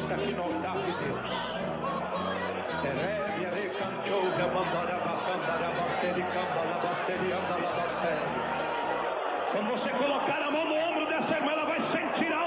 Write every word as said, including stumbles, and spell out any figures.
entra aqui no altar de Deus. Quando você colocar a mão no ombro dessa irmã, ela vai sentir